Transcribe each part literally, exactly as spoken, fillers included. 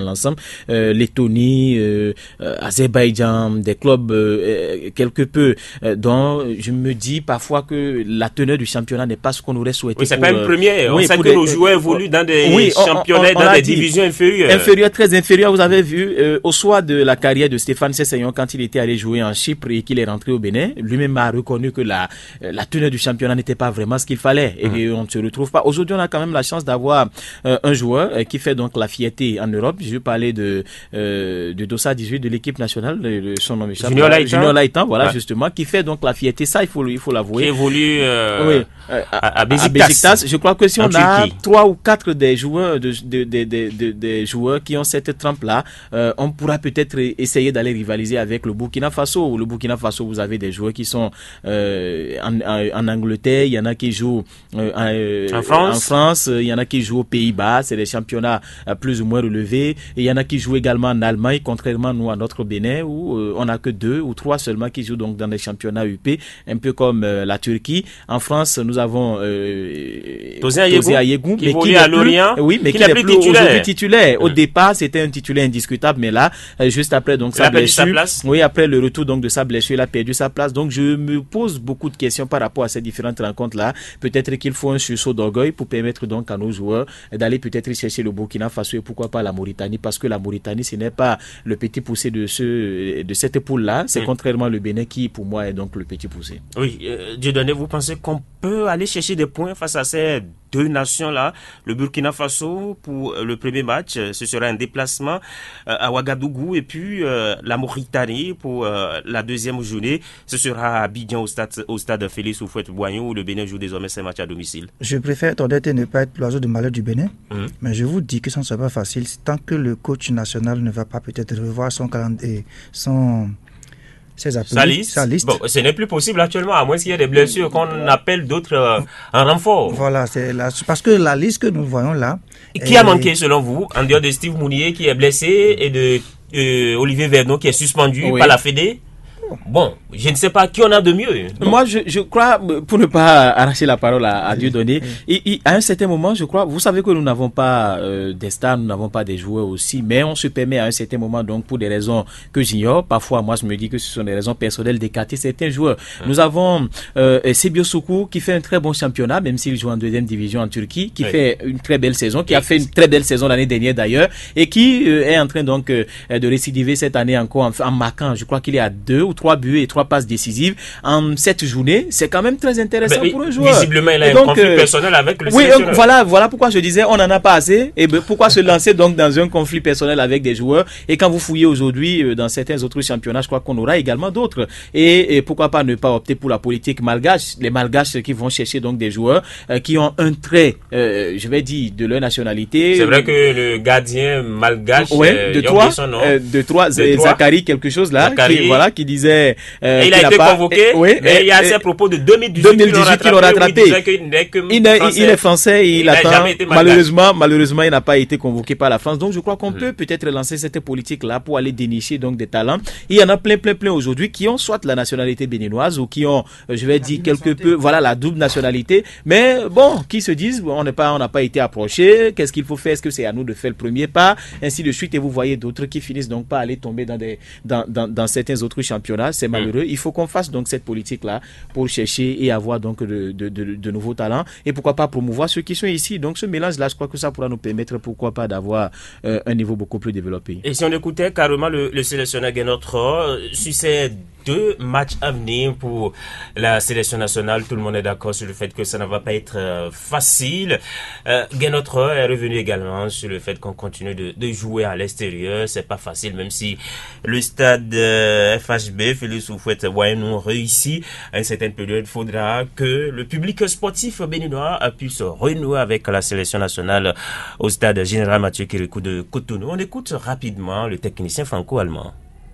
l'ensemble, euh, Lettonie, euh, euh, Azerbaïdjan, des clubs euh, quelque peu euh, dont je me dis parfois que la teneur du championnat n'est pas ce qu'on aurait souhaité. Oui, c'est pour, pas une première. On oui, sait que des, nos joueurs évoluent dans des oui, championnats, on, on, on dans des dit, divisions inférieures. Inférieures, très inférieures. Vous avez vu euh, au soir de la carrière de Stéphane Sessegnon quand il était allé jouer en Chypre et qu'il est rentré au Bénin, lui-même a reconnu que la la teneur du championnat n'était pas vraiment ce qu'il fallait et mmh. on ne se retrouve pas. Aujourd'hui, on a quand même la chance d'avoir euh, un joueur euh, qui fait donc la fierté en Europe. Je vais parler de euh, de Dossa dix-huit de l'équipe nationale, de, de son nom échappe. Junior Laïtan. Junior Laïtan, voilà, ouais. justement, qui fait donc la fierté. Ça, il faut il faut l'avouer. Qui évolue euh, oui. euh, à, à Besiktas. À Besiktas. Je crois que si on en a Turquie. trois ou quatre des joueurs de de de de, de, de joueurs qui ont cette trempe-là, euh, on pourra peut-être essayer d'aller rivaliser avec le Burkina Faso. Le Burkina Faso, vous avez des joueurs qui sont euh, en, en, en Angleterre, il y en a qui jouent euh, en, en France, en France, il y en a qui jouent aux Pays-Bas, c'est des championnats euh, plus ou moins relevés, et il y en a qui jouent également en Allemagne, contrairement nous à notre Bénin où euh, on n'a que deux ou trois seulement qui jouent donc dans des championnats U P, un peu comme euh, la Turquie. En France, nous avons euh, Tosé Ayegou, qui évolue à Lorient, oui, mais qui, qui n'est plus, plus aujourd'hui titulaire. Mmh. Au départ, c'était un titulaire indiscutable, mais là, euh, juste après donc sa blessure, sa oui, après le retour donc de sa blessure, il a perdu sa place. Donc je me pose beaucoup de questions par rapport à ces différentes rencontres-là. Peut-être qu'il faut un sursaut d'orgueil pour permettre donc à nos joueurs d'aller peut-être chercher le Burkina Faso et pourquoi pas la Mauritanie, parce que la Mauritanie, ce n'est pas le petit poussé de ce de cette poule-là, c'est mmh. contrairement le Bénin qui, pour moi, est donc le petit poussé. Oui, euh, Dieudonné, vous pensez qu'on peut aller chercher des points face à ces deux nations-là? Le Burkina Faso, pour le premier match, ce sera un déplacement euh, à Ouagadougou, et puis euh, la Mauritanie pour euh, la deuxième journée, ce sera à Abidjan au stade, au stade Félix Houphouët-Boigny où le Bénin joue désormais ses matchs à domicile. Je préfère être honnête et ne pas être l'oiseau de malheur du Bénin, mmh. mais je vous dis que ça ne sera pas facile tant que le coach national ne va pas peut-être revoir son calendrier, son... Ses appelés, sa liste. sa liste. Bon, ce n'est plus possible actuellement, à moins qu'il y ait des blessures qu'on appelle d'autres euh, en renfort. Voilà, c'est la, parce que la liste que nous voyons là... Qui est... a manqué selon vous, en dehors de Steve Mounier qui est blessé et de euh, Olivier Vernon qui est suspendu oui. par la Fédé? Bon, je ne sais pas qui en a de mieux. Non. Moi, je, je crois, pour ne pas arracher la parole à, à Dieudonné, et, et, à un certain moment, je crois, vous savez que nous n'avons pas euh, des stars, nous n'avons pas des joueurs aussi, mais on se permet à un certain moment, donc pour des raisons que j'ignore, parfois moi je me dis que ce sont des raisons personnelles d'écarter certains joueurs. Hum. Nous avons euh, Sebio Soukou qui fait un très bon championnat, même s'il joue en deuxième division en Turquie, qui oui. fait une très belle saison, qui a fait une très belle saison l'année dernière d'ailleurs, et qui euh, est en train donc euh, de récidiver cette année encore en, en marquant, je crois qu'il est à deux ou trois buts et trois passes décisives en cette journée. C'est quand même très intéressant mais, pour un joueur. Visiblement, il a et un donc, conflit euh, personnel avec le oui, sélectionneur. Voilà, voilà pourquoi je disais, on n'en a pas assez. Et ben, pourquoi se lancer donc dans un conflit personnel avec des joueurs? Et quand vous fouillez aujourd'hui euh, dans certains autres championnats, je crois qu'on aura également d'autres. Et, et pourquoi pas ne pas opter pour la politique malgache, les malgaches qui vont chercher donc des joueurs euh, qui ont un trait, euh, je vais dire, de leur nationalité. C'est vrai que le gardien malgache, ouais, euh, de trois, euh, de trois, Zachary quelque chose là, Zachary. qui, voilà, qui disait. Euh, il a été pas, convoqué. Et, oui, mais il y a ces propos de deux mille dix-huit qui l'ont rattrapé. Il, il, est, il est français, il, il attend. Malheureusement, malheureusement, il n'a pas été convoqué par la France. Donc, je crois qu'on mmh. peut peut-être lancer cette politique-là pour aller dénicher donc des talents. Il y en a plein, plein, plein aujourd'hui qui ont soit la nationalité béninoise ou qui ont, je vais dire quelque santé. peu, voilà, la double nationalité. Mais bon, qui se disent, on n'est pas, on n'a pas été approché. Qu'est-ce qu'il faut faire? Est-ce que c'est à nous de faire le premier pas? Ainsi de suite. Et vous voyez d'autres qui finissent donc pas aller tomber dans des, dans, dans, dans certains autres championnats. C'est malheureux. Il faut qu'on fasse donc cette politique-là pour chercher et avoir donc de, de, de, de nouveaux talents et pourquoi pas promouvoir ceux qui sont ici. Donc ce mélange-là, je crois que ça pourra nous permettre, pourquoi pas, d'avoir euh, un niveau beaucoup plus développé. Et si on écoutait carrément le, le sélectionneur Guénotro sur ces deux matchs à venir pour la sélection nationale, tout le monde est d'accord sur le fait que ça ne va pas être euh, facile. Euh, Guénotro est revenu également sur le fait qu'on continue de, de jouer à l'extérieur. C'est pas facile, même si le stade euh, F H B, Félix Houphouët-Boigny, nous réussit à une certaine période. Il faudra que le public sportif béninois puisse renouer avec la sélection nationale au stade Général Mathieu Kérékou de Cotonou. On écoute rapidement le technicien franco-allemand.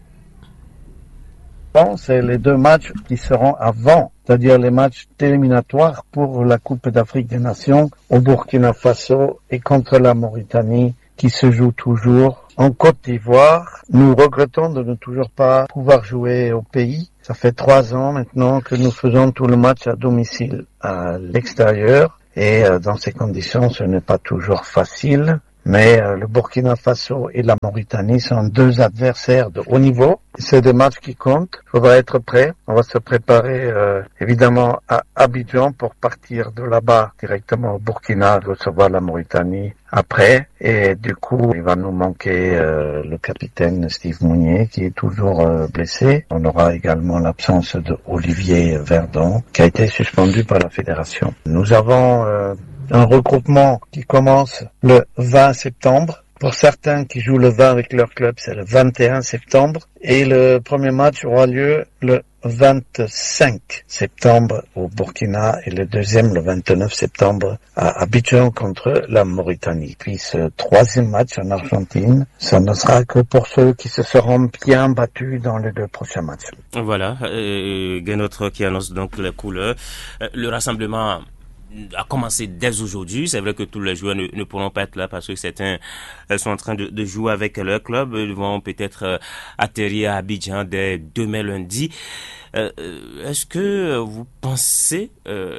C'est les deux matchs qui seront avant, c'est-à-dire les matchs éliminatoires pour la Coupe d'Afrique des Nations au Burkina Faso et contre la Mauritanie qui se joue toujours en Côte d'Ivoire. Nous regrettons de ne toujours pas pouvoir jouer au pays. Ça fait trois ans maintenant que nous faisons tout le match à domicile à l'extérieur et dans ces conditions ce n'est pas toujours facile. Mais euh, le Burkina Faso et la Mauritanie sont deux adversaires de haut niveau. C'est des matchs qui comptent. Il faudra être prêt. On va se préparer euh, évidemment à Abidjan pour partir de là-bas directement au Burkina, recevoir la Mauritanie après. Et du coup, il va nous manquer euh, le capitaine Steve Mounier qui est toujours euh, blessé. On aura également l'absence de Olivier Verdon qui a été suspendu par la fédération. Nous avons euh, un regroupement qui commence le vingt septembre. Pour certains qui jouent le vingt avec leur club, c'est le vingt et un septembre. Et le premier match aura lieu le vingt-cinq septembre au Burkina et le deuxième le vingt-neuf septembre à Abidjan contre la Mauritanie. Puis ce troisième match en Argentine, ça ne sera que pour ceux qui se seront bien battus dans les deux prochains matchs. Voilà, euh, Guenotre qui annonce donc les couleurs. Euh, le rassemblement a commencé dès aujourd'hui. C'est vrai que tous les joueurs ne, ne pourront pas être là parce que certains sont en train de, de jouer avec leur club. Ils vont peut-être euh, atterrir à Abidjan dès demain lundi. Euh, est-ce que vous pensez,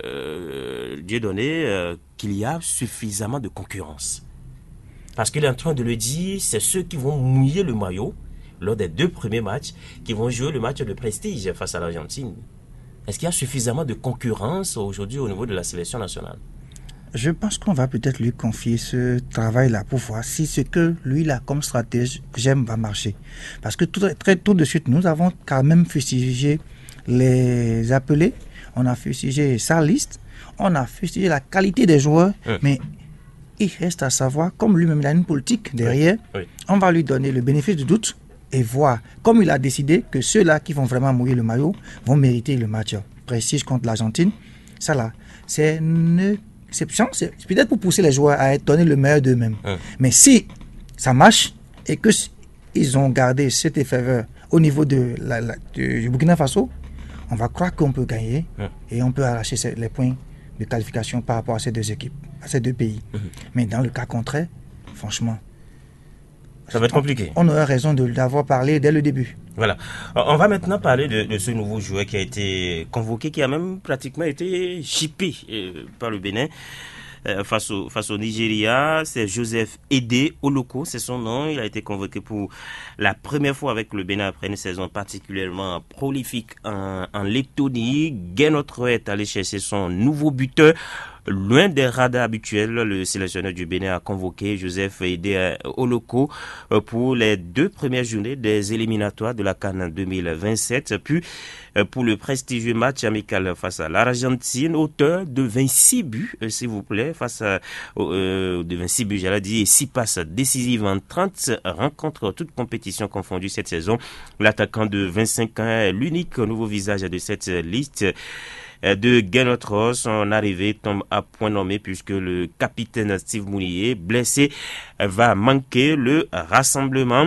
euh, Dieudonné, euh, qu'il y a suffisamment de concurrence? Parce qu'il est en train de le dire, c'est ceux qui vont mouiller le maillot lors des deux premiers matchs qui vont jouer le match de prestige face à l'Argentine. Est-ce qu'il y a suffisamment de concurrence aujourd'hui au niveau de la sélection nationale? Je pense qu'on va peut-être lui confier ce travail-là pour voir si ce que lui, là, comme stratège, j'aime, va marcher. Parce que tout, très tout de suite, nous avons quand même fustigé les appelés, on a fustigé sa liste, on a fustigé la qualité des joueurs, mmh. mais il reste à savoir, comme lui-même il a une politique derrière, oui. Oui. On va lui donner le bénéfice du doute et voir, comme il a décidé que ceux-là qui vont vraiment mouiller le maillot vont mériter le match prestige contre l'Argentine. Ça là, c'est une exception, c'est peut-être pour pousser les joueurs à donner le meilleur d'eux-mêmes. Mmh. Mais si ça marche et qu'ils ont gardé cette faveur au niveau de la, la, du Burkina Faso, on va croire qu'on peut gagner mmh. et on peut arracher les points de qualification par rapport à ces deux équipes, à ces deux pays. Mmh. Mais dans le cas contraire, franchement, ça va être compliqué. On, on aurait raison de l'avoir parlé dès le début. Voilà. On va maintenant parler de, de ce nouveau joueur qui a été convoqué, qui a même pratiquement été chippé euh, par le Bénin. Euh, face au face au Nigeria, c'est Joseph Aidé Oloko, c'est son nom. Il a été convoqué pour la première fois avec le Bénin après une saison particulièrement prolifique en, en Lettonie. Guenotre est allé chercher son nouveau buteur. Loin des radars habituels, le sélectionneur du Bénin a convoqué Joseph Aidé Oloko pour les deux premières journées des éliminatoires de la CAN deux mille vingt-sept, puis pour le prestigieux match amical face à l'Argentine, auteur de vingt-six buts, s'il vous plaît, face à euh, de vingt-six buts, j'allais dire, six passes décisives en trente rencontres, toutes compétitions confondues cette saison. L'attaquant de vingt-cinq ans est l'unique nouveau visage de cette liste de Guenotre. Son arrivée tombe à point nommé puisque le capitaine Steve Mounier, blessé, va manquer le rassemblement.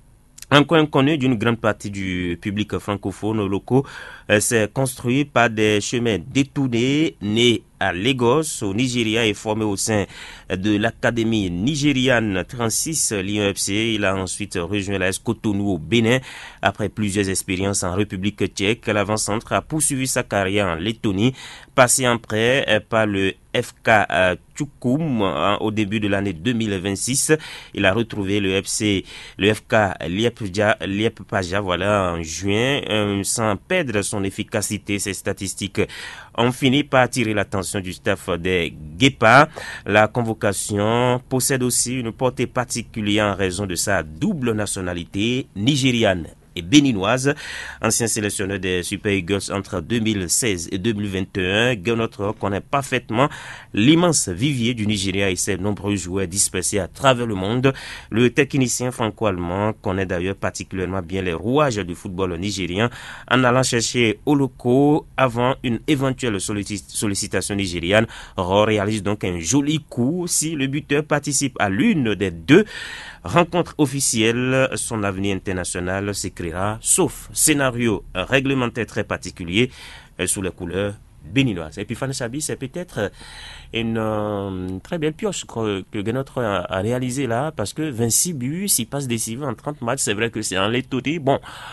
Un coin connu d'une grande partie du public francophone locaux, euh, c'est construit par des chemins détournés, nés à Lagos, au Nigeria, et formé au sein de l'académie nigériane trente-six Lion F C. Il a ensuite rejoint la S Cotonou au Bénin. Après plusieurs expériences en République tchèque, l'avant-centre a poursuivi sa carrière en Lettonie, passé en prêt par le F K Tchoukoum hein, au début de l'année deux mille vingt-six. Il a retrouvé le F C, le F K Lieppaja, voilà, en juin, euh, sans perdre son efficacité. Ses statistiques ont fini par attirer l'attention du staff des Guépards. La convocation possède aussi une portée particulière en raison de sa double nationalité nigériane et béninoise. Ancien sélectionneur des Super Eagles entre deux mille seize et deux mille vingt et un, Guenotre connaît parfaitement l'immense vivier du Nigeria et ses nombreux joueurs dispersés à travers le monde. Le technicien franco-allemand connaît d'ailleurs particulièrement bien les rouages du football nigérien en allant chercher Oloko avant une éventuelle sollicitation nigériane. Rohr réalise donc un joli coup si le buteur participe à l'une des deux rencontres officielles. Son avenir international s'écrira, sauf scénario réglementaire très particulier, sous les couleurs béninoises. Et puis Fana Chabi, c'est peut-être une euh, très belle pioche que, que Guenotre a, a réalisé là, parce que vingt-six buts, six passes décisives en trente matchs, c'est vrai que c'est en Lettonie. Bon,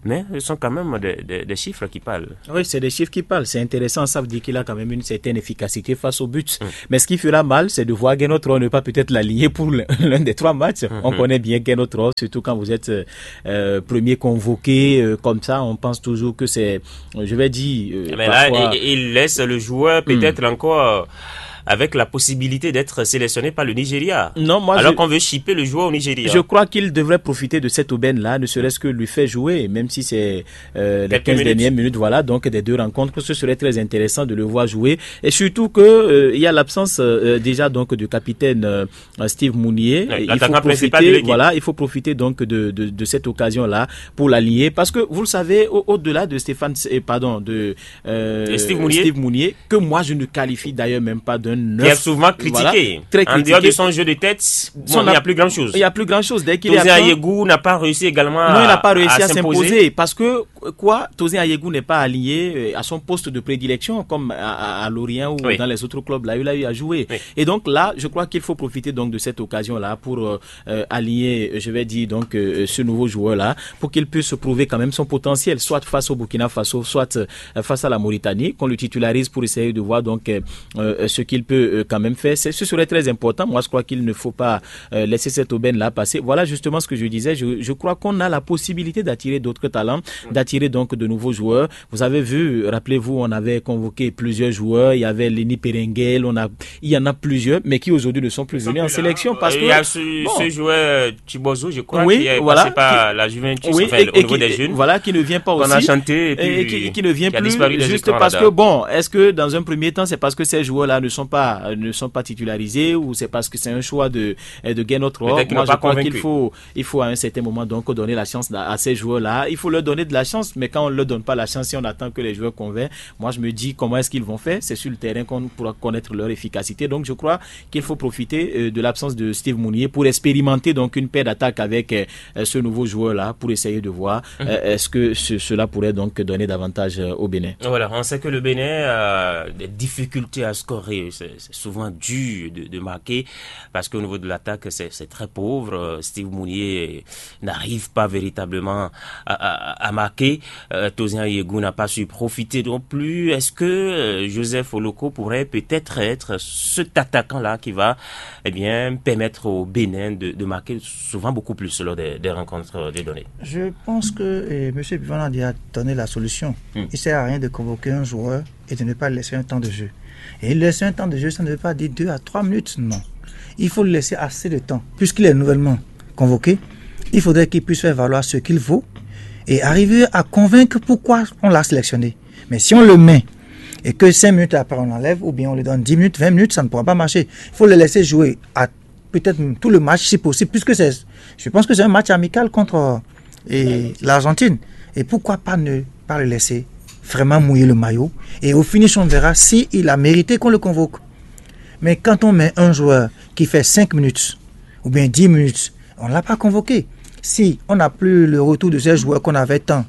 mais ce sont quand même des, des, des chiffres qui parlent. Oui, c'est des chiffres qui parlent. C'est intéressant, ça veut dire qu'il a quand même une certaine efficacité face au but. Mmh. Mais ce qui fera mal, c'est de voir Guénotro ne pas peut-être l'aligner pour l'un des trois matchs. Mmh. On connaît bien Guénotro, surtout quand vous êtes euh, premier convoqué euh, comme ça, on pense toujours que c'est, je vais dire... Euh, mais parfois... là, il, il laisse le joueur peut-être mmh. encore... avec la possibilité d'être sélectionné par le Nigeria. Non, moi alors je, qu'on veut shipper le joueur au Nigeria. Je crois qu'il devrait profiter de cette aubaine-là, ne serait-ce que lui faire jouer, même si c'est euh, les quinze dernières minutes, voilà, donc des deux rencontres, ce serait très intéressant de le voir jouer. Et surtout que euh, il y a l'absence euh, déjà donc du capitaine euh, Steve Mounier. Ouais, il faut profiter, voilà, il faut profiter donc de, de, de cette occasion-là pour l'allier, parce que vous le savez, au, au-delà de Stéphane, pardon, de euh, Steve Mounier. Steve Mounier, que moi je ne qualifie d'ailleurs même pas d'un qui est souvent critiqué. Voilà, très critiqué. En dehors de son jeu de tête, bon, il n'y a plus grand chose. Il n'y a plus grand chose. Dès qu'il Tosin Ayegou n'a pas réussi également non, il n'a pas réussi à, à s'imposer. s'imposer. Parce que, quoi, Tosin Ayegou n'est pas aligné à son poste de prédilection, comme à, à, à Lorient ou oui. dans les autres clubs. Là, il a eu à jouer. Oui. Et donc là, je crois qu'il faut profiter donc de cette occasion-là pour euh, aligner, je vais dire, donc, euh, ce nouveau joueur-là, pour qu'il puisse prouver quand même son potentiel, soit face au Burkina Faso, soit euh, face à la Mauritanie, qu'on le titularise pour essayer de voir donc euh, ce qu'il peut euh, quand même faire. C'est, ce serait très important. Moi, je crois qu'il ne faut pas euh, laisser cette aubaine-là passer. Voilà justement ce que je disais. Je, je crois qu'on a la possibilité d'attirer d'autres talents, d'attirer donc de nouveaux joueurs. Vous avez vu, rappelez-vous, on avait convoqué plusieurs joueurs. Il y avait Lenny Perengel, on a, il y en a plusieurs, mais qui aujourd'hui ne sont plus venus en sélection parce que il y a ce, bon, ce joueur Chibozo, je crois, oui, qui est voilà, passé par qui, la Juventus, oui, enfin, et, au niveau qui, des jeunes. Voilà, qui ne vient pas aussi. On a chanté et, puis, et qui, qui ne vient qui plus juste parce que bon, est-ce que dans un premier temps, c'est parce que ces joueurs-là ne sont pas, ne sont pas titularisés ou c'est parce que c'est un choix de de Guénotro. Moi, je crois convaincu. qu'il faut, il faut à un certain moment donc donner la chance à ces joueurs-là. Il faut leur donner de la chance, mais quand on ne leur donne pas la chance, si on attend que les joueurs convainquent, moi je me dis comment est-ce qu'ils vont faire. C'est sur le terrain qu'on pourra connaître leur efficacité. Donc je crois qu'il faut profiter de l'absence de Steve Mounier pour expérimenter donc une paire d'attaques avec ce nouveau joueur-là pour essayer de voir mm-hmm. est-ce que ce, cela pourrait donc donner davantage au Bénin. Voilà, on sait que le Bénin a des difficultés à scorer. C'est, c'est souvent dur de, de marquer parce qu'au niveau de l'attaque, c'est, c'est très pauvre. Steve Mounier n'arrive pas véritablement à, à, à marquer. Euh, Tosin Ayegou n'a pas su profiter non plus. Est-ce que euh, Joseph Oloko pourrait peut-être être cet attaquant-là qui va eh bien, permettre au Bénin de, de marquer souvent beaucoup plus lors des, des rencontres des données? Je pense que eh, M. Pivanadi a donné la solution. Hmm. Il ne sert à rien de convoquer un joueur et de ne pas laisser un temps de jeu. Et laisser un temps de jeu, ça ne veut pas dire deux à trois minutes, non. Il faut le laisser assez de temps. Puisqu'il est nouvellement convoqué, il faudrait qu'il puisse faire valoir ce qu'il vaut et arriver à convaincre pourquoi on l'a sélectionné. Mais si on le met et que cinq minutes après on l'enlève, ou bien on lui donne dix minutes, vingt minutes, ça ne pourra pas marcher. Il faut le laisser jouer à peut-être tout le match si possible, puisque c'est, je pense que c'est un match amical contre et, l'Argentine. Et pourquoi pas ne pas le laisser vraiment mouiller le maillot et au finish on verra s'il a mérité qu'on le convoque. Mais quand on met un joueur qui fait cinq minutes ou bien dix minutes, on ne l'a pas convoqué. Si on n'a plus le retour de ces joueurs qu'on avait tant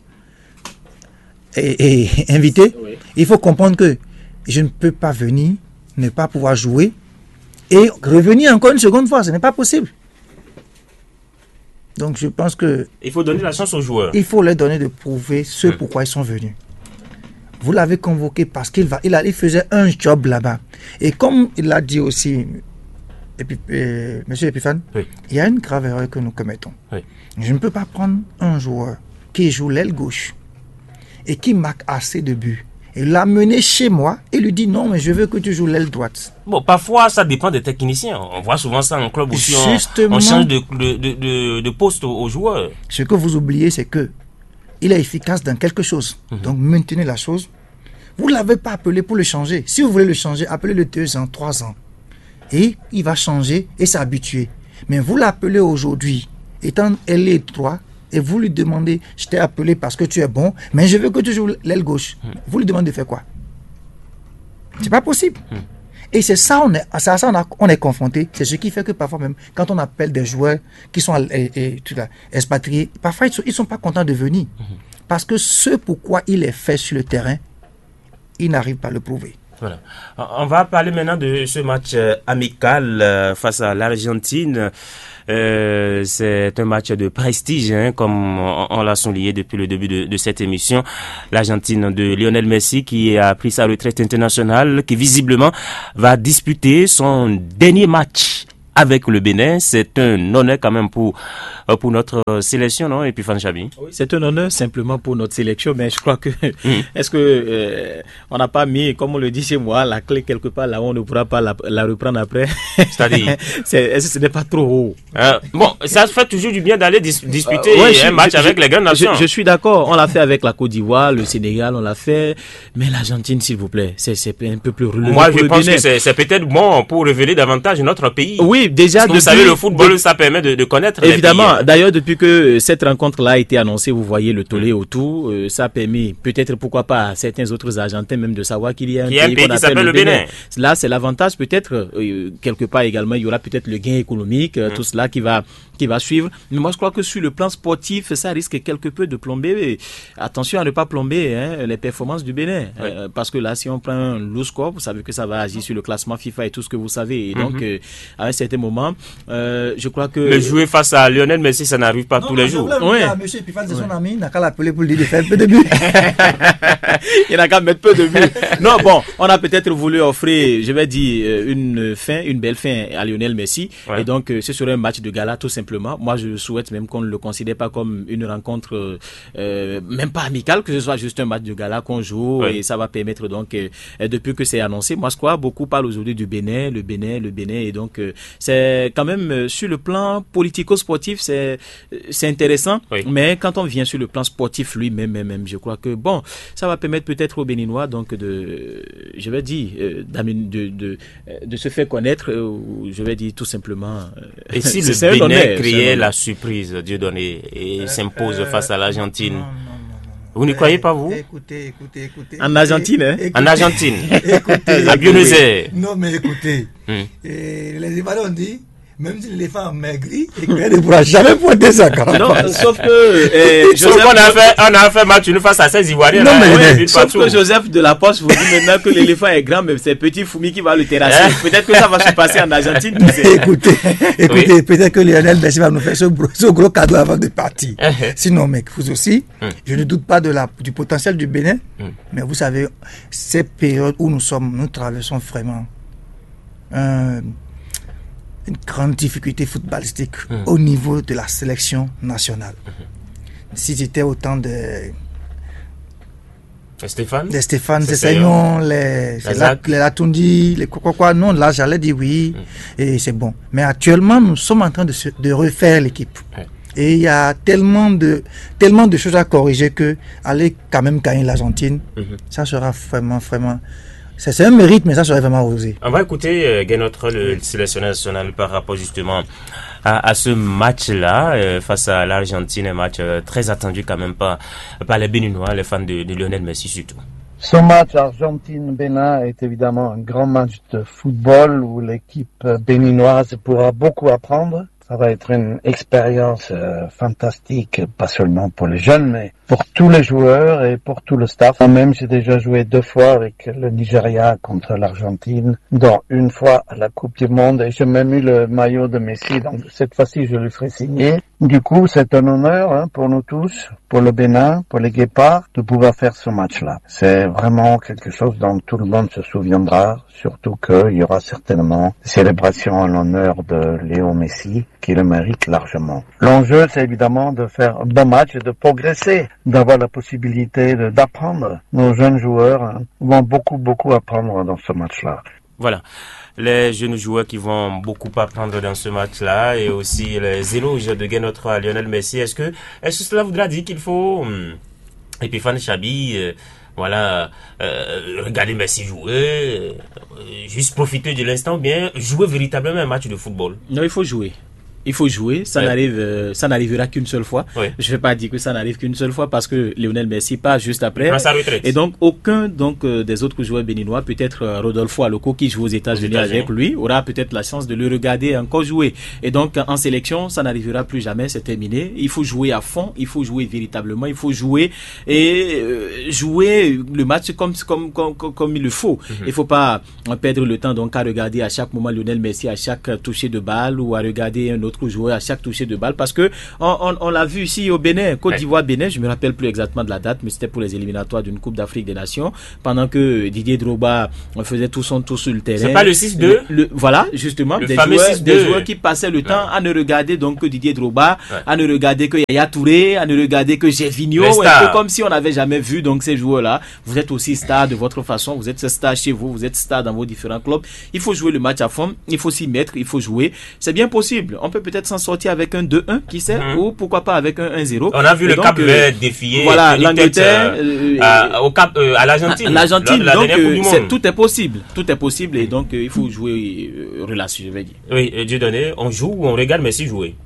et, et invités, oui. Il faut comprendre que je ne peux pas venir, ne pas pouvoir jouer et revenir encore une seconde fois. Ce n'est pas possible. Donc je pense que... Il faut donner la chance aux joueurs. Il faut leur donner de prouver ce hum. pourquoi ils sont venus. Vous l'avez convoqué parce qu'il va, il, a, il faisait un job là-bas. Et comme il l'a dit aussi, Épi, euh, M. Epiphane, oui. Il y a une grave erreur que nous commettons. Oui. Je ne peux pas prendre un joueur qui joue l'aile gauche et qui marque assez de buts et l'amener chez moi et lui dire non, mais je veux que tu joues l'aile droite. Bon, parfois, ça dépend des techniciens. On voit souvent ça en club aussi. On, on change de, de, de, de poste aux joueurs. Ce que vous oubliez, c'est que il est efficace dans quelque chose. Mm-hmm. Donc, maintenez la chose. Vous ne l'avez pas appelé pour le changer. Si vous voulez le changer, appelez-le deux ans, trois ans. Et il va changer et s'habituer. Mais vous l'appelez aujourd'hui, étant ailier droit, et vous lui demandez, je t'ai appelé parce que tu es bon, mais je veux que tu joues l'aile gauche. Mm. Vous lui demandez de faire quoi? C'est pas possible. Mm. Et c'est ça, on est, c'est ça on, a, on est confronté. C'est ce qui fait que parfois même, quand on appelle des joueurs qui sont et, et, tout là, expatriés, parfois ils ne sont, ils sont pas contents de venir. Mm. Parce que ce pourquoi il est fait sur le terrain, il n'arrive pas à le prouver. Voilà. On va parler maintenant de ce match euh, amical euh, face à l'Argentine. Euh, c'est un match de prestige, hein, comme on, on l'a souligné depuis le début de, de cette émission. L'Argentine de Lionel Messi qui a pris sa retraite internationale, qui visiblement va disputer son dernier match avec le Bénin. C'est un honneur quand même pour pour notre sélection, non? Et puis Fan Chabi. Oui, c'est un honneur simplement pour notre sélection, mais je crois que mmh. est-ce que euh, on n'a pas mis, comme on le dit chez moi, la clé quelque part là où on ne pourra pas la, la reprendre après. C'est-à-dire, c'est, est-ce que ce n'est pas trop haut? Euh, bon, ça fait toujours du bien d'aller dis- disputer euh, ouais, un je, match je, avec je, les grandes nations. Je, je suis d'accord. On l'a fait avec la Côte d'Ivoire, le Sénégal, on l'a fait, mais l'Argentine, s'il vous plaît, c'est, c'est un peu plus relevé. Moi, je pense que c'est, c'est peut-être bon pour révéler davantage notre pays. Oui, déjà. Parce que depuis, vous savez, le football, de, ça permet de, de connaître. Évidemment. Les pays. D'ailleurs, depuis que cette rencontre-là a été annoncée, vous voyez le tollé mmh. autour, euh, ça a permis, peut-être pourquoi pas, à certains autres Argentins même de savoir qu'il y a un, pays, un pays qui s'appelle le Bénin. Bénin. Là, c'est l'avantage peut-être, euh, quelque part également, il y aura peut-être le gain économique, euh, mmh. tout cela qui va qui va suivre. Mais moi, je crois que sur le plan sportif, ça risque quelque peu de plomber. Attention à ne pas plomber hein, les performances du Bénin. Oui. Euh, parce que là, si on prend un low score, vous savez que ça va agir sur le classement FIFA et tout ce que vous savez. Et donc, mm-hmm. euh, à un certain moment, euh, je crois que... Le jouer face à Lionel Messi, ça n'arrive pas non, tous non, les jours. Oui. Monsieur Epifane, c'est son ami, il n'a qu'à l'appeler pour lui dire de faire un peu de but. Il n'a qu'à mettre peu de but. Non, bon, on a peut-être voulu offrir, je vais dire, une fin, une belle fin à Lionel Messi. Ouais. Et donc, ce serait un match de gala, tout simplement. Moi, je souhaite même qu'on ne le considère pas comme une rencontre, euh, même pas amicale, que ce soit juste un match de gala qu'on joue oui. et ça va permettre donc, euh, depuis que c'est annoncé, moi je crois, beaucoup parlent aujourd'hui du Bénin, le Bénin, le Bénin et donc euh, c'est quand même euh, sur le plan politico-sportif, c'est c'est intéressant, oui. mais quand on vient sur le plan sportif lui-même, même, même, je crois que bon, ça va permettre peut-être aux Béninois donc de, je vais dire, euh, de, de, de se faire connaître, euh, je vais dire tout simplement. Euh, et si le Bénin honneur, créait la surprise, Dieu donné, et euh, s'impose euh, face à l'Argentine. Non, non, non, non. Vous n'y croyez pas, vous? Écoutez, écoutez, écoutez. En Argentine, hein? Écoutez, en Argentine. Écoutez. À Buenos Aires. Non, mais écoutez. Hum. Et les Ivoiriens ont dit, même si l'éléphant maigrit, il ne pourra jamais pointer sa carotte. Non, sauf que, eh, Joseph, on a fait, on a fait match une face à ces Ivoiriens. Non, mais, ouais, mais sauf que Joseph de la Poste vous dit maintenant que l'éléphant est grand, mais c'est petit Foumi qui va le terrasser. Peut-être que ça va se passer en Argentine. Écoutez, écoutez, oui. peut-être que Lionel Messi va nous faire ce gros, ce gros cadeau avant de partir. Sinon, mec, vous aussi, mm. je ne doute pas de la, du potentiel du Bénin, mm. mais vous savez, ces périodes où nous sommes, nous traversons vraiment un, une grande difficulté footballistique mmh. au niveau de la sélection nationale. Mmh. Si c'était autant de Stéphane, de Stéphane, de Seignon, les, la, les Latundi, les quoi quoi, non, là j'allais dire oui, mmh. et c'est bon. Mais actuellement, nous sommes en train de, se, de refaire l'équipe. Mmh. Et il y a tellement de, tellement de choses à corriger que aller quand même gagner l'Argentine, mmh. ça sera vraiment, vraiment... C'est un mérite, mais ça serait vraiment osé. On va écouter euh, Guenotre, le sélectionneur national, par rapport justement à, à ce match-là euh, face à l'Argentine, un match euh, très attendu quand même par, par les Béninois, les fans de, de Lionel Messi surtout. Ce match Argentine-Bénin est évidemment un grand match de football où l'équipe béninoise pourra beaucoup apprendre. Ça va être une expérience euh, fantastique, pas seulement pour les jeunes, mais pour tous les joueurs et pour tout le staff. Moi-même, j'ai déjà joué deux fois avec le Nigeria contre l'Argentine, dont une fois à la Coupe du Monde, et j'ai même eu le maillot de Messi, donc cette fois-ci, je le ferai signer. Du coup, c'est un honneur hein, pour nous tous, pour le Bénin, pour les Guépards, de pouvoir faire ce match-là. C'est vraiment quelque chose dont tout le monde se souviendra, surtout qu'il y aura certainement des célébrations en l'honneur de Léo Messi, qui le mérite largement. L'enjeu, c'est évidemment de faire un bon match et de progresser, d'avoir la possibilité de, d'apprendre. Nos jeunes joueurs hein, vont beaucoup, beaucoup apprendre dans ce match-là. Voilà. Les jeunes joueurs qui vont beaucoup apprendre dans ce match-là et aussi les éloges de Guenotre à Lionel Messi. Est-ce que, est-ce que cela voudra dire qu'il faut, hum, Epifane Chabi, euh, voilà, euh, regarder Messi jouer, euh, juste profiter de l'instant, ou bien jouer véritablement un match de football? Non, il faut jouer. Il faut jouer, ça ouais. n'arrive, euh, ça n'arrivera qu'une seule fois. Oui. Je vais pas dire que ça n'arrive qu'une seule fois parce que Lionel Messi part juste après. Prend sa retraite. Et donc aucun donc euh, des autres joueurs béninois, peut-être euh, Rodolfo Aloko qui joue aux États-Unis avec lui, aura peut-être la chance de le regarder encore jouer. Et donc en sélection, ça n'arrivera plus jamais, c'est terminé. Il faut jouer à fond, il faut jouer véritablement, il faut jouer et euh, jouer le match comme comme comme comme, comme il le faut. Mm-hmm. Il faut pas perdre le temps donc à regarder à chaque moment Lionel Messi à chaque toucher de balle ou à regarder un autre joueur à chaque toucher de balle parce que on, on, on l'a vu ici au Bénin, Côte d'Ivoire, Bénin, je me rappelle plus exactement de la date, mais c'était pour les éliminatoires d'une Coupe d'Afrique des Nations, pendant que Didier Drogba faisait tout son tour sur le terrain. C'est pas le six deux le, le, Voilà, justement, le des joueurs, six deux. Des joueurs qui passaient le temps ouais. à ne regarder donc que Didier Drogba, ouais. à ne regarder que Yaya Touré, à ne regarder que Gervinho, un peu comme si on n'avait jamais vu donc ces joueurs-là. Vous êtes aussi star de votre façon, vous êtes star chez vous, vous êtes star dans vos différents clubs. Il faut jouer le match à fond, il faut s'y mettre, il faut jouer. C'est bien possible. On peut peut-être s'en sortir avec un deux un, qui sait, mmh. ou pourquoi pas avec un un zéro. On a vu et le donc, Cap Vert euh, défier voilà, l'Angleterre euh, euh, au Cap euh, à l'Argentine. L'Argentine, la, la donc euh, c'est, tout est possible, tout est possible et donc euh, il faut jouer euh, relation, je vais dire. Oui, Dieudonné, on joue ou on regarde Messi jouer?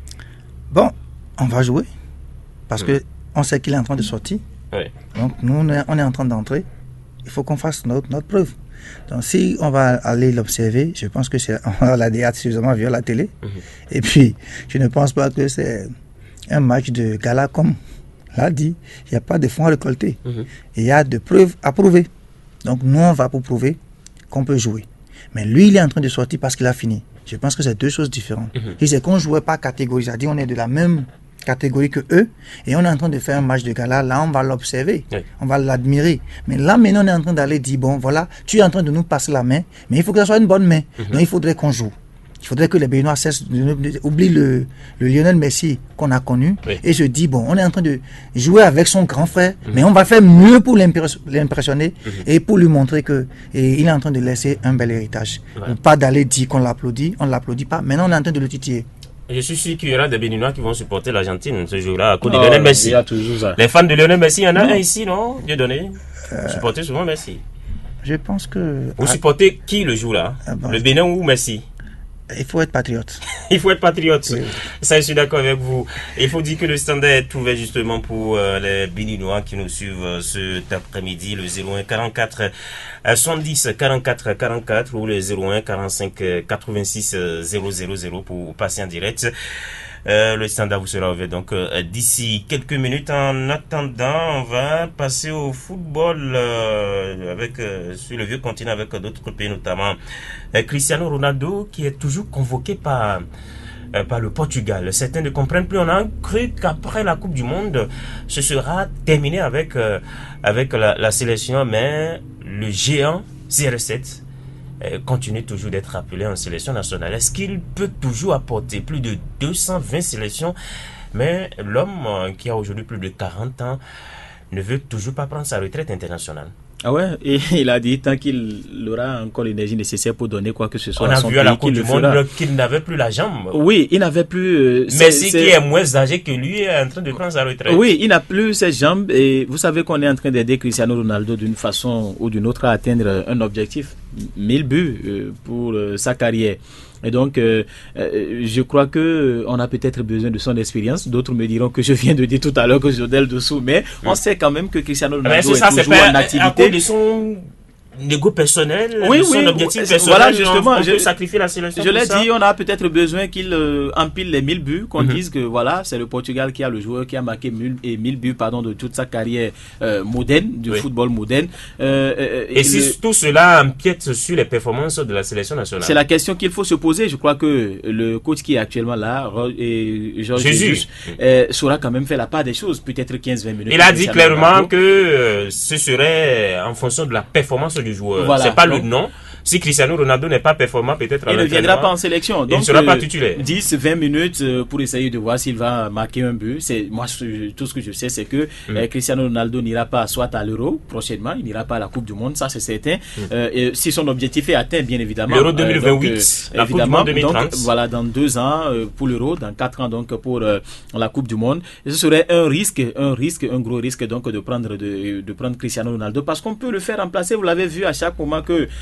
Bon, on va jouer parce mmh. que on sait qu'il est en train de sortir. Oui. Donc nous on est, on est en train d'entrer. Il faut qu'on fasse notre, notre preuve. Donc si on va aller l'observer, je pense que c'est on l'a déjà suffisamment vu à la télé. Mmh. Et puis je ne pense pas que c'est un match de gala comme l'a dit. Il n'y a pas de fonds à récolter. Mmh. Il y a de preuves à prouver. Donc nous on va pour prouver qu'on peut jouer. Mais lui il est en train de sortir parce qu'il a fini. Je pense que c'est deux choses différentes. Mmh. Il sait qu'on jouait pas catégorie, c'est-à-dire on est de la même catégorie que eux et on est en train de faire un match de gala. Là on va l'observer, oui. on va l'admirer, mais là maintenant on est en train d'aller dire bon voilà, tu es en train de nous passer la main, mais il faut que ça soit une bonne main. Mm-hmm. Donc il faudrait qu'on joue, il faudrait que les Béninois cessent oublient le, le Lionel Messi qu'on a connu, oui. et se dit bon on est en train de jouer avec son grand frère, mm-hmm. mais on va faire mieux pour l'impressionner, mm-hmm. et pour lui montrer que et il est en train de laisser un bel héritage, ouais. pas d'aller dire qu'on l'applaudit, on l'applaudit pas, maintenant on est en train de le titiller. Je suis sûr qu'il y aura des Béninois qui vont supporter l'Argentine ce jour-là à cause de oh, Lionel Messi. Il y a toujours ça. Les fans de Lionel Messi, il y en a non. un ici, non? Dieudonné. Euh, Vous supportez souvent Messi. Je pense que... Vous ah, supportez qui le jour-là? ah, bon, Le Bénin ou Messi? Il faut être patriote. Il faut être patriote. Oui. Ça, je suis d'accord avec vous. Il faut dire que le standard est ouvert justement pour euh, les Béninois qui nous suivent euh, cet après-midi, le zéro un quarante-quatre soixante-dix quarante-quatre quarante-quatre ou le zéro un quarante-cinq quatre-vingt-six zéro zéro zéro pour passer en direct. Euh, le standard vous sera ouvert donc euh, d'ici quelques minutes. En attendant, on va passer au football euh, avec euh, sur le vieux continent avec d'autres pays, notamment euh, Cristiano Ronaldo qui est toujours convoqué par euh, par le Portugal. Certains ne comprennent plus. On a cru qu'après la Coupe du Monde, ce sera terminé avec euh, avec la, la sélection, mais le géant C R sept continue toujours d'être appelé en sélection nationale. Est-ce qu'il peut toujours apporter plus de deux cent vingt sélections? Mais l'homme qui a aujourd'hui plus de quarante ans ne veut toujours pas prendre sa retraite internationale. Ah ouais, et il a dit tant qu'il aura encore l'énergie nécessaire pour donner quoi que ce soit. On à a son vu pays, à la Coupe du Monde fera. qu'il n'avait plus la jambe. Oui, il n'avait plus. Euh, Messi qui est moins âgé que lui est en train de prendre sa retraite. Oui, il n'a plus ses jambes et vous savez qu'on est en train d'aider Cristiano Ronaldo d'une façon ou d'une autre à atteindre un objectif, mille buts euh, pour euh, sa carrière. Et donc, euh, euh, je crois que euh, on a peut-être besoin de son expérience. D'autres me diront que je viens de dire tout à l'heure que Jodel dessous, mais mmh. on sait quand même que Cristiano Ronaldo est, ça, est toujours pas en activité. À cause de son négo personnel, oui, de son oui, objectif oui, personnel, voilà, justement, on, on je, peut sacrifier la sélection. Je l'ai dit, on a peut-être besoin qu'il euh, empile les mille buts, qu'on mm-hmm. dise que voilà, c'est le Portugal qui a le joueur qui a marqué mille, et mille buts pardon, de toute sa carrière euh, moderne, du oui. football moderne. Euh, euh, et, et si le, tout cela empiète sur les performances de la sélection nationale? C'est la question qu'il faut se poser. Je crois que le coach qui est actuellement là, et Georges Jesus, euh, saura quand même faire la part des choses, peut-être quinze vingt minutes. Il a dit clairement que euh, ce serait en fonction de la performance du joueur. Voilà. C'est pas le nom. Si Cristiano Ronaldo n'est pas performant, peut-être il ne viendra pas en sélection. Donc, il ne sera euh, pas titulaire. dix vingt minutes euh, pour essayer de voir s'il va marquer un but. C'est moi tout ce que je sais, c'est que mm. euh, Cristiano Ronaldo n'ira pas soit à l'Euro prochainement, il n'ira pas à la Coupe du Monde, ça c'est certain. Mm. Euh, et si son objectif est atteint, bien évidemment. L'Euro deux mille vingt-huit, euh, donc, la Coupe du Monde deux mille trente. Donc, voilà, dans deux ans euh, pour l'Euro, dans quatre ans donc pour euh, la Coupe du Monde. Et ce serait un risque, un risque, un gros risque donc de prendre de, de prendre Cristiano Ronaldo parce qu'on peut le faire remplacer. Vous l'avez vu à chaque moment que le Portugal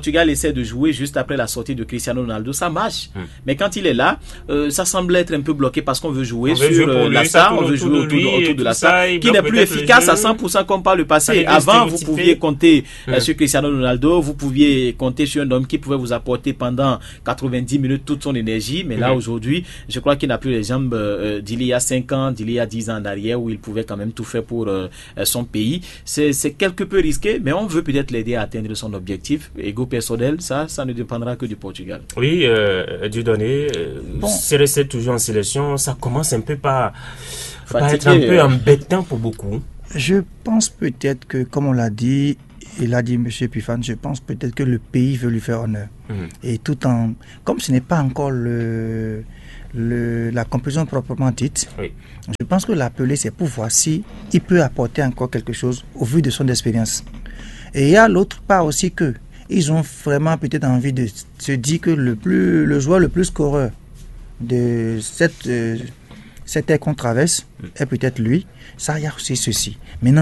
Portugal essaie de jouer juste après la sortie de Cristiano Ronaldo, ça marche. Hum. Mais quand il est là, euh, ça semble être un peu bloqué parce qu'on veut jouer on sur veut jouer la S A, on veut jouer autour, autour de la S A, qui n'est plus efficace à cent pour cent comme par le passé. Avant, vous pouviez compter hum. sur Cristiano Ronaldo, vous pouviez compter sur un homme qui pouvait vous apporter pendant quatre-vingt-dix minutes toute son énergie. Mais là, hum. aujourd'hui, je crois qu'il n'a plus les jambes euh, d'il y a cinq ans, d'il y a dix ans derrière, où il pouvait quand même tout faire pour euh, son pays. C'est, c'est quelque peu risqué, mais on veut peut-être l'aider à atteindre son objectif. Ego personnel, ça, ça ne dépendra que du Portugal. Oui, euh, Dieudonné, euh, bon. C R sept toujours en sélection, ça commence un peu par, par être un peu embêtant pour beaucoup. Je pense peut-être que, comme on l'a dit, il a dit M. Pifane, je pense peut-être que le pays veut lui faire honneur. Mmh. Et tout en... Comme ce n'est pas encore le, le, la compétition proprement dite, oui. je pense que l'appeler, c'est pour voir si il peut apporter encore quelque chose au vu de son expérience. Et il y a l'autre part aussi que ils ont vraiment peut-être envie de se dire que le, plus, le joueur le plus scoreur de cette, euh, cette ère qu'on traverse est peut-être lui. Ça, il y a aussi ceci. Maintenant,